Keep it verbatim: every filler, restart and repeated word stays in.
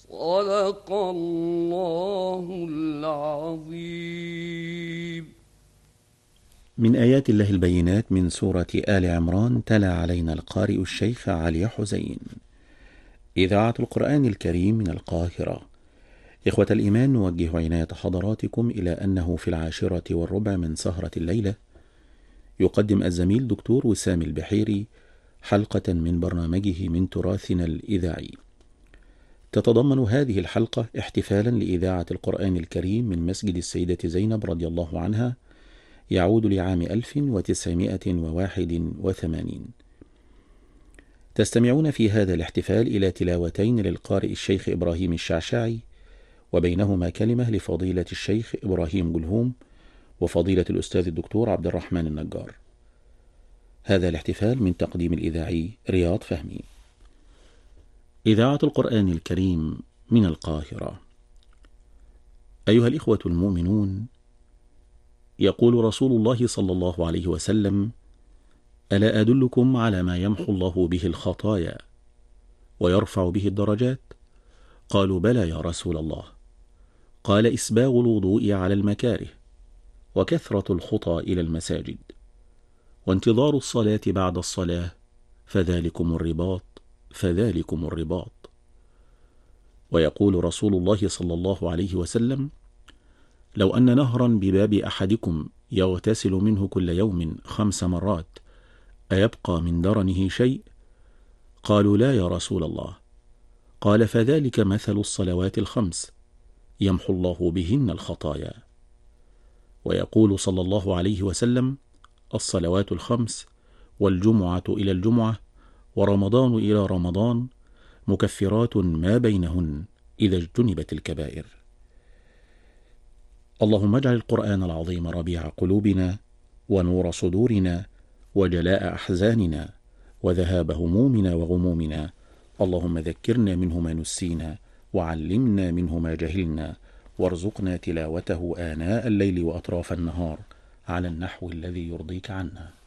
صدق الله العظيم. من آيات الله البينات من سورة آل عمران. تلا علينا القارئ الشيخ علي حسين. إذاعة القرآن الكريم من القاهرة. إخوة الإيمان، نوجه عناية حضراتكم إلى أنه في العاشرة والربع من سهرة الليلة يقدم الزميل دكتور وسام البحيري حلقة من برنامجه من تراثنا الإذاعي. تتضمن هذه الحلقة احتفالا لإذاعة القرآن الكريم من مسجد السيدة زينب رضي الله عنها، يعود لعام ألف وتسعمائة وواحد وثمانين. تستمعون في هذا الاحتفال إلى تلاوتين للقارئ الشيخ إبراهيم الشعشاعي، وبينهما كلمة لفضيلة الشيخ إبراهيم جلهوم وفضيلة الأستاذ الدكتور عبد الرحمن النجار. هذا الاحتفال من تقديم الإذاعي رياض فهمي. إذاعة القرآن الكريم من القاهرة. أيها الإخوة المؤمنون، يقول رسول الله صلى الله عليه وسلم: ألا أدلكم على ما يمحو الله به الخطايا ويرفع به الدرجات؟ قالوا: بلى يا رسول الله. قال: إسباغ الوضوء على المكاره، وكثرة الخطى إلى المساجد، وانتظار الصلاة بعد الصلاة، فذلكم الرباط فذلكم الرباط. ويقول رسول الله صلى الله عليه وسلم: لو أن نهرا بباب أحدكم يغتسل منه كل يوم خمس مرات أيبقى من درنه شيء؟ قالوا: لا يا رسول الله. قال: فذلك مثل الصلوات الخمس يمحو الله بهن الخطايا. ويقول صلى الله عليه وسلم: الصلوات الخمس والجمعة إلى الجمعة ورمضان إلى رمضان مكفرات ما بينهن إذا اجتنبت الكبائر. اللهم اجعل القرآن العظيم ربيع قلوبنا ونور صدورنا وجلاء أحزاننا وذهاب همومنا وغمومنا. اللهم ذكرنا منه ما نسينا، وعلمنا منه ما جهلنا، وارزقنا تلاوته آناء الليل وأطراف النهار على النحو الذي يرضيك عنا.